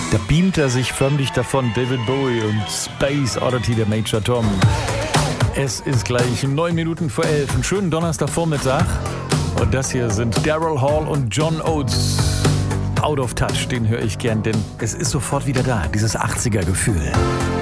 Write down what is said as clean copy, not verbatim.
Da beamt er sich förmlich davon. David Bowie und Space Oddity, der Major Tom. Es ist gleich 9 Minuten vor 11. Einen schönen Donnerstagvormittag. Und das hier sind Daryl Hall und John Oates. Out of Touch, den höre ich gern, denn es ist sofort wieder da, dieses 80er-Gefühl.